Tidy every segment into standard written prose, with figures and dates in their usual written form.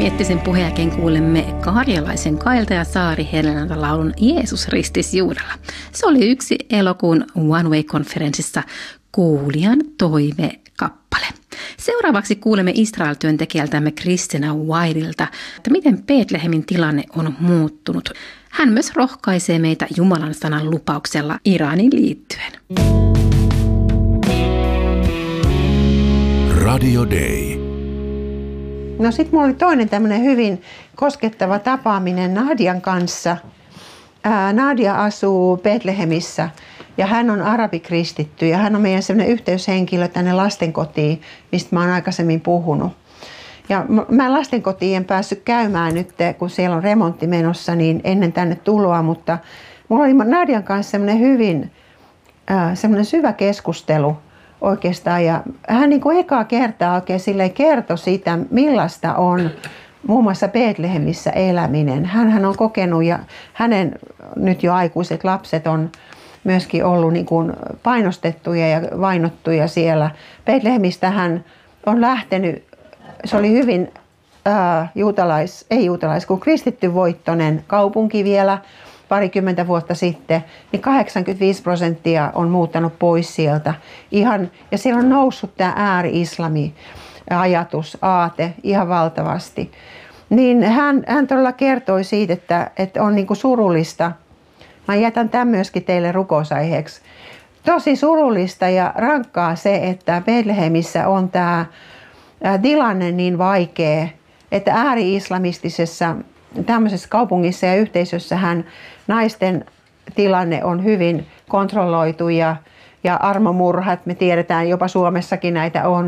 Miettisen puheen jälkeen kuulemme Karjalaisen Kailta ja Saari Helenalta laulun Jeesus ristis juurella. Se oli yksi elokuun One Way-konferenssissa kuulijan toivekappale. Seuraavaksi kuulemme Israel-työntekijältämme Christina Whitelta, että miten Betlehemin tilanne on muuttunut. Hän myös rohkaisee meitä Jumalan sanan lupauksella Iraniin liittyen. Radio Day. No sit mulla oli toinen tämmönen hyvin koskettava tapaaminen Nadian kanssa. Nadia asuu Betlehemissä ja hän on arabikristitty ja hän on meidän semmoinen yhteyshenkilö tänne lastenkotiin, mistä mä oon aikaisemmin puhunut. Ja mä lastenkotiin en päässyt käymään nyt, kun siellä on remontti menossa, niin ennen tänne tuloa, mutta mulla oli Nadian kanssa semmoinen hyvin semmoinen syvä keskustelu oikeastaan. Ja hän niin kuin ekaa kertaa oikein silleen kertoi siitä, millaista on muun muassa Betlehemissä eläminen. Hänhän on kokenut ja hänen nyt jo aikuiset lapset on myöskin ollut niin kuin painostettuja ja vainottuja siellä. Betlehemistä hän on lähtenyt, se oli hyvin kun kristittyvoittoinen kaupunki vielä parikymmentä vuotta sitten, niin 85% on muuttanut pois sieltä. Ja siellä on noussut tämä ääri-islami aate ihan valtavasti. Niin hän todella kertoi siitä, että on niinku surullista. Mä jätän tämän myöskin teille rukousaiheeksi. Tosi surullista ja rankkaa se, että Betlehemissä on tämä tilanne niin vaikea, että ääri-islamistisessa tämmöisessä kaupungissa ja yhteisössähän naisten tilanne on hyvin kontrolloitu ja armomurhat, me tiedetään jopa Suomessakin näitä on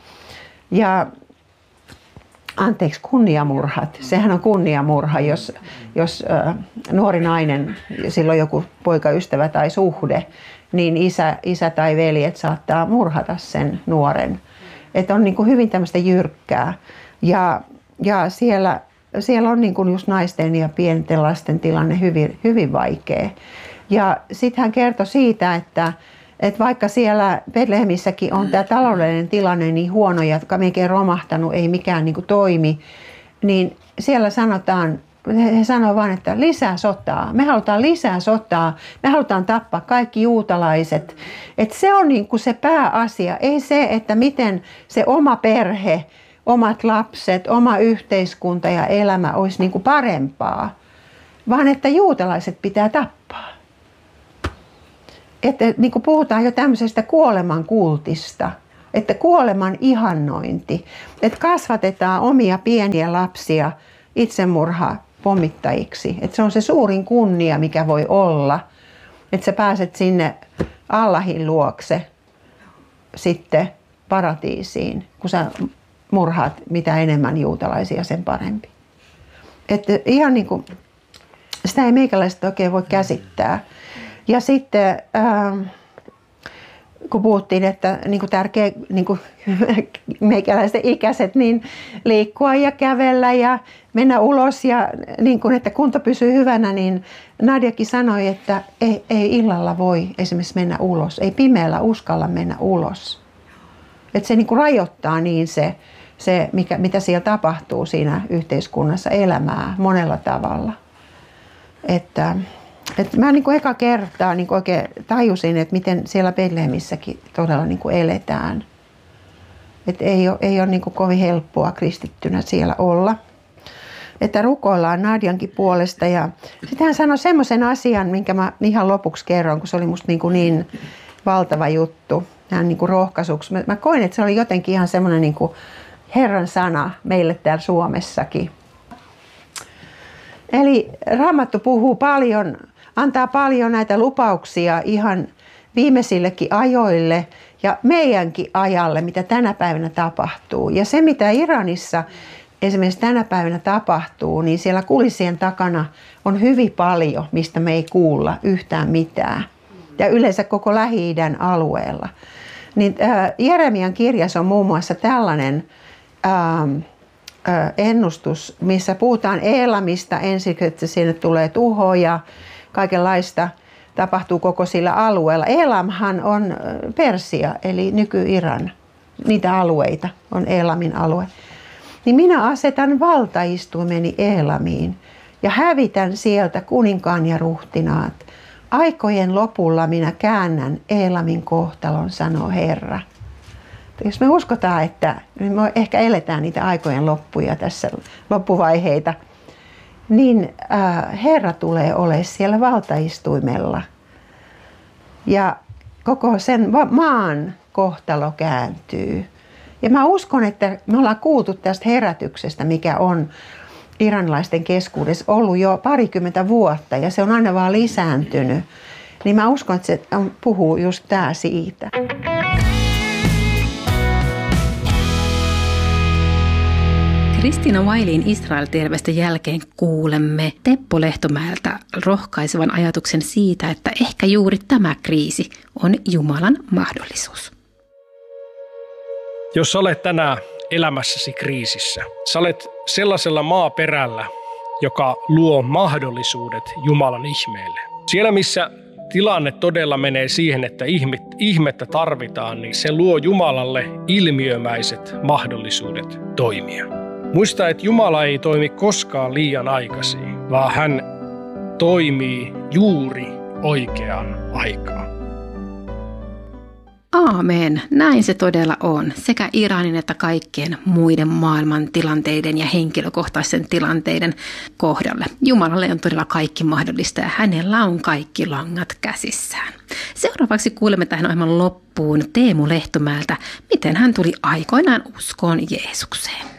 kunniamurhat. Sehän on kunniamurha, jos nuori nainen, silloin joku poikaystävä tai suhde, niin isä tai veljet saattaa murhata sen nuoren. Että on niin kuin hyvin tämmöistä jyrkkää ja siellä on niin kuin just naisten ja pienten lasten tilanne hyvin, hyvin vaikea. Ja sitten hän kertoi siitä, että vaikka siellä Betlehemissäkin on tämä taloudellinen tilanne niin huono ja melkein romahtanut, ei mikään niin kuin toimi, niin siellä he sanoo vaan, että lisää sotaa. Me halutaan lisää sotaa. Me halutaan tappaa kaikki juutalaiset. Että se on niin kuin se pääasia. Ei se, että miten se oma perhe, omat lapset, oma yhteiskunta ja elämä olisi niin kuin parempaa, vaan että juutalaiset pitää tappaa. Että niin kuin puhutaan jo tämmöisestä kuoleman kultista, että kuoleman ihannointi, että kasvatetaan omia pieniä lapsia itsemurhapommittajiksi. Että se on se suurin kunnia, mikä voi olla, että sä pääset sinne Allahin luokse sitten paratiisiin, kun sä murhaat mitä enemmän juutalaisia, sen parempi. Että ihan niin kuin, sitä ei meikäläiset oikein voi käsittää. Ja sitten kun puhuttiin, että niin kuin tärkeä niin kuin meikäläisten ikäiset, niin liikkua ja kävellä ja mennä ulos ja niin kuin, että kunto pysyy hyvänä, niin Nadiakin sanoi, että ei illalla voi esimerkiksi mennä ulos, ei pimeällä uskalla mennä ulos. Että se niin kuin rajoittaa niin se mitä siellä tapahtuu siinä yhteiskunnassa, elämää monella tavalla. Että mä niin kuin eka kertaa niin kuin oikein tajusin, että miten siellä Betlehemissäkin todella niin kuin eletään. Että ei ole niin kuin kovin helppoa kristittynä siellä olla. Että rukoillaan Nadiankin puolesta. Ja sitten hän sanoi semmoisen asian, minkä mä ihan lopuksi kerron, kun se oli musta niin valtava juttu. Hän niin kuin rohkaisuksi. Mä koin, että se oli jotenkin ihan semmoinen niin kuin Herran sana meille täällä Suomessakin. Eli Raamattu puhuu paljon, antaa paljon näitä lupauksia ihan viimeisillekin ajoille ja meidänkin ajalle, mitä tänä päivänä tapahtuu. Ja se, mitä Iranissa esimerkiksi tänä päivänä tapahtuu, niin siellä kulissien takana on hyvin paljon, mistä me ei kuulla yhtään mitään. Ja yleensä koko Lähi-idän alueella. Niin Jeremian kirjassa on muun muassa tällainen ennustus, missä puhutaan Elamista ensin, että sinne tulee tuho ja kaikenlaista tapahtuu koko sillä alueella. Elamhan on Persia, eli nyky-Iran. Niitä alueita on Elamin alue. niin minä asetan valtaistuimeni Eelamiin ja hävitän sieltä kuninkaan ja ruhtinaat. Aikojen lopulla minä käännän Eelamin kohtalon, sanoo Herra. Jos me uskotaan, että me ehkä eletään niitä aikojen loppuja tässä, loppuvaiheita, niin Herra tulee olemaan siellä valtaistuimella. Ja koko sen maan kohtalo kääntyy. Ja mä uskon, että me ollaan kuultu tästä herätyksestä, mikä on iranilaisten keskuudessa ollut jo 20 vuotta ja se on aina vaan lisääntynyt. Niin mä uskon, että se puhuu just tää siitä. Kristiina Wileyn Israel-terveistä jälkeen kuulemme Teppo Lehtomäeltä rohkaisevan ajatuksen siitä, että ehkä juuri tämä kriisi on Jumalan mahdollisuus. Jos sä olet tänään elämässäsi kriisissä, sä olet sellaisella maaperällä, joka luo mahdollisuudet Jumalan ihmeelle. Siellä, missä tilanne todella menee siihen, että ihmettä tarvitaan, niin se luo Jumalalle ilmiömäiset mahdollisuudet toimia. Muista, että Jumala ei toimi koskaan liian aikaisin, vaan hän toimii juuri oikeaan aikaan. Aamen. Näin se todella on. Sekä Iranin että kaikkien muiden maailman tilanteiden ja henkilökohtaisen tilanteiden kohdalle. Jumalalle on todella kaikki mahdollista ja hänellä on kaikki langat käsissään. Seuraavaksi kuulemme tähän ohjelman loppuun Teemu Lehtomäeltä, miten hän tuli aikoinaan uskoon Jeesukseen.